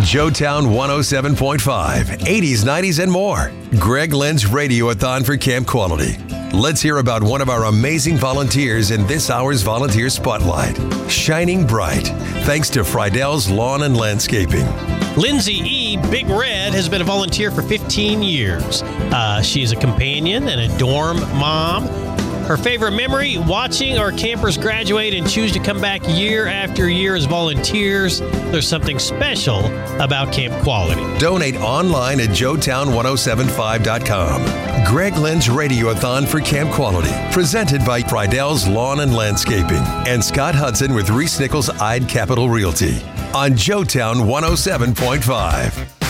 Joetown 107.5, 80s, 90s, and more. Greg Lynn's Radiothon for Camp Quality. Let's hear about one of our amazing volunteers in this hour's Volunteer Spotlight. Shining bright, thanks to Friedell's Lawn and Landscaping. Lindsay E. Big Red has been a volunteer for 15 years. She's a companion and a dorm mom. Her favorite memory, watching our campers graduate and choose to come back year after year as volunteers. There's something special about Camp Quality. Donate online at joetown1075.com. Greg Lynn's Radiothon for Camp Quality, presented by Friedell's Lawn and Landscaping and Scott Hudson with Reese Nichols Ide Capital Realty on Joetown 107.5.